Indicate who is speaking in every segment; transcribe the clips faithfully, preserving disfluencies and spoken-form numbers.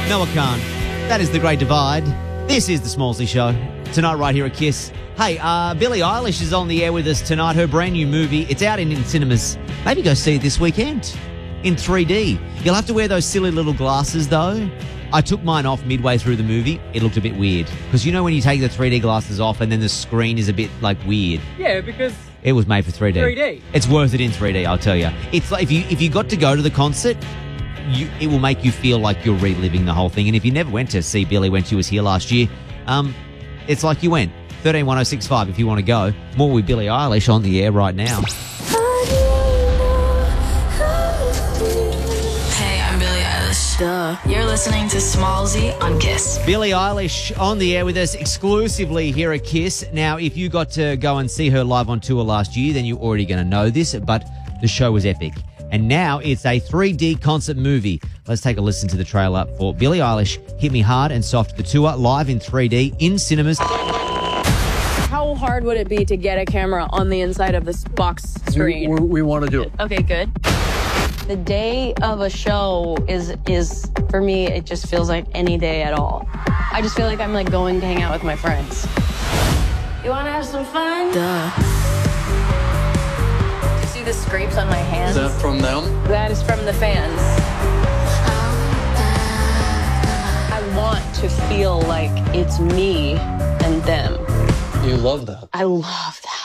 Speaker 1: Noah Khan. That is The Great Divide. This is The Smallsy Show. Tonight right here at Kiss. Hey, uh, Billie Eilish is on the air with us tonight. Her brand new movie. It's out in, in cinemas. Maybe go see it this weekend in three D. You'll have to wear those silly little glasses, though. I took mine off midway through the movie. It looked a bit weird. Because you know when you take the three D glasses off and then the screen is a bit, like, weird?
Speaker 2: Yeah, because...
Speaker 1: It was made for three D.
Speaker 2: three D.
Speaker 1: It's worth it in three D, I'll tell you. It's like if you if you got to go to the concert, you, it will make you feel like you're reliving the whole thing. And if you never went to see Billie when she was here last year, um, it's like you went. thirteen one oh six five if you want to go. More with Billie Eilish on the air right now.
Speaker 3: Hey, I'm Billie Eilish. Duh. You're listening to Smallsy on Kiss.
Speaker 1: Billie Eilish on the air with us exclusively here at Kiss. Now, if you got to go and see her live on tour last year, then you're already going to know this, but the show was epic. And now it's a three D concert movie. Let's take a listen to the trailer for Billie Eilish, Hit Me Hard and Soft, the tour, live in three D in cinemas.
Speaker 4: How hard would it be to get a camera on the inside of this box screen?
Speaker 5: We, we want to do it.
Speaker 4: Okay, good. The day of a show is, is for me, it just feels like any day at all. I just feel like I'm like going to hang out with my friends. You want to have some fun?
Speaker 3: Duh.
Speaker 4: You see the scrapes on my hands?
Speaker 5: Is that from them?
Speaker 4: That is from the fans. I want to feel like it's me and them.
Speaker 5: You love that.
Speaker 4: I love that.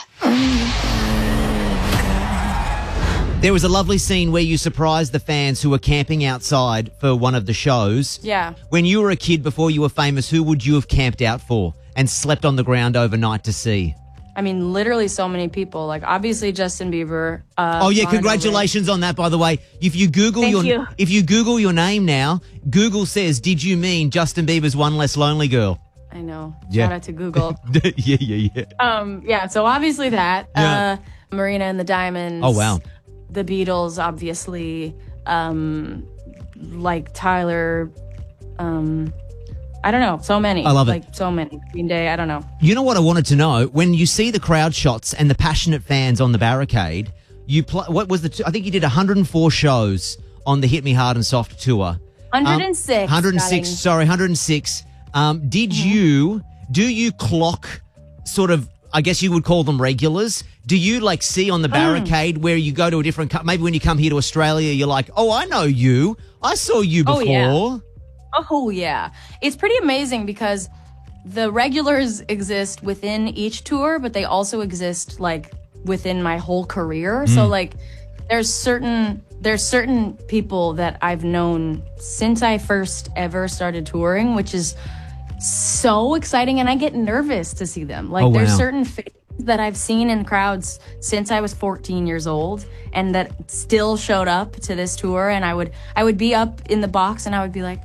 Speaker 1: There was a lovely scene where you surprised the fans who were camping outside for one of the shows.
Speaker 4: Yeah.
Speaker 1: When you were a kid before you were famous, who would you have camped out for and slept on the ground overnight to see?
Speaker 6: I mean, literally so many people. Like, obviously Justin Bieber. Uh,
Speaker 1: oh yeah,
Speaker 6: Lana
Speaker 1: congratulations
Speaker 6: Del Rey.
Speaker 1: on that, by the way. If you Google
Speaker 4: Thank
Speaker 1: your
Speaker 4: you.
Speaker 1: if you Google your name now, Google says, "Did you mean Justin Bieber's One Less Lonely Girl?"
Speaker 6: I know.
Speaker 1: Yeah.
Speaker 6: Shout out to Google.
Speaker 1: yeah, yeah, yeah.
Speaker 6: um, yeah. So obviously that.
Speaker 1: Yeah.
Speaker 6: Uh, Marina and the Diamonds.
Speaker 1: Oh wow.
Speaker 6: The Beatles, obviously. Um, like Tyler. Um, I don't know. So many.
Speaker 1: I love it.
Speaker 6: Like so many. Green Day. I don't know.
Speaker 1: You know what I wanted to know? When you see the crowd shots and the passionate fans on the barricade, you pl- what was the? T- I think you did one hundred four shows on the Hit Me Hard and Soft tour.
Speaker 6: one hundred six.
Speaker 1: Um, one hundred six.
Speaker 6: darling.
Speaker 1: Sorry, one hundred six. Um, did
Speaker 6: Mm-hmm.
Speaker 1: you do you clock sort of? I guess you would call them regulars. Do you like see on the
Speaker 6: Mm.
Speaker 1: barricade where you go to a different? Co- maybe when you come here to Australia, you're like, oh, I know you. I saw you before.
Speaker 6: Oh, yeah. Oh, yeah. It's pretty amazing because the regulars exist within each tour, but they also exist, like, within my whole career. So, like, there's certain there's certain people that I've known since I first ever started touring, which is so exciting, and I get nervous to see them. Like,
Speaker 1: Oh,
Speaker 6: there's
Speaker 1: wow.
Speaker 6: certain faces that I've seen in crowds since I was fourteen years old and that still showed up to this tour, and I would I would be up in the box and I would be like,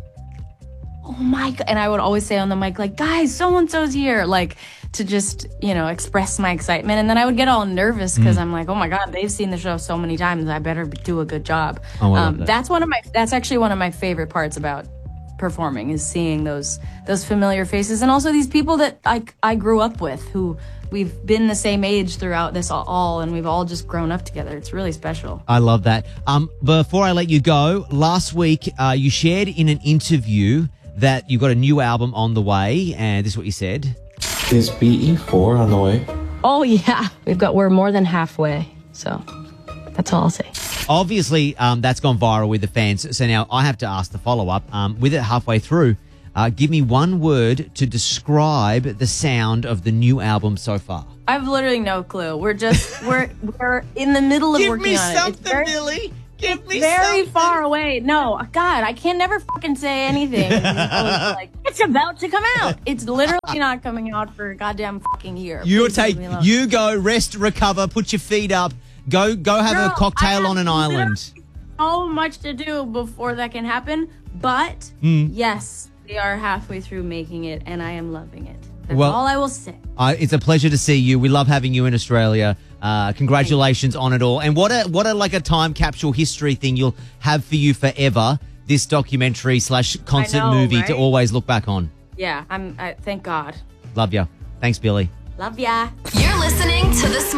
Speaker 6: oh my God. And I would always say on the mic, like, guys, so-and-so's here, like, to just, you know, express my excitement. And then I would get all nervous because I'm like, oh my God, they've seen the show so many times. I better do a good job.
Speaker 1: Oh, I love
Speaker 6: um,
Speaker 1: that.
Speaker 6: That's one of my, that's actually one of my favorite parts about performing is seeing those, those familiar faces. And also these people that I, I grew up with who we've been the same age throughout this all, and we've all just grown up together. It's really special.
Speaker 1: I love that. Um, before I let you go, last week uh, you shared in an interview that you've got a new album on the way, and this is what you said.
Speaker 7: Is B E four on the way?
Speaker 4: Oh, yeah. We've got, we're more than halfway. So that's all I'll say.
Speaker 1: Obviously, um, that's gone viral with the fans. So now I have to ask the follow-up. Um, with it halfway through, uh, give me one word to describe the sound of the new album so far.
Speaker 6: I have literally no clue. We're just, we're, we're in the middle of working on it. It's very-
Speaker 1: Billy. Give me
Speaker 6: very
Speaker 1: something.
Speaker 6: far away. No, God, I can never fucking say anything. Like, it's about to come out. It's literally not coming out for a goddamn fucking year.
Speaker 1: You
Speaker 6: Please
Speaker 1: take,
Speaker 6: leave me alone.
Speaker 1: you go, rest, recover, put your feet up, go, go have
Speaker 6: Girl,
Speaker 1: a cocktail
Speaker 6: I
Speaker 1: on an
Speaker 6: have
Speaker 1: island.
Speaker 6: so much to do before that can happen, but
Speaker 1: Hmm.
Speaker 6: yes, we are halfway through making it, and I am loving it. That's
Speaker 1: Well-
Speaker 6: all I will say.
Speaker 1: Uh, it's a pleasure to see you. We love having you in Australia. Uh, congratulations on it all. And what a what a like a time capsule history thing you'll have for you forever. This documentary slash concert
Speaker 6: know,
Speaker 1: movie to
Speaker 6: right?
Speaker 1: always look back on.
Speaker 6: Yeah, I'm. I, thank God.
Speaker 1: Love ya. Thanks, Billy.
Speaker 6: Love ya.
Speaker 3: You're listening to the